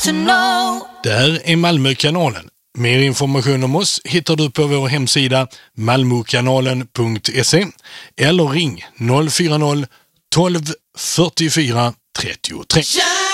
to know. Där är Malmökanalen. Mer information om oss hittar du på vår hemsida malmokanalen.se eller ring 040 12 44 33.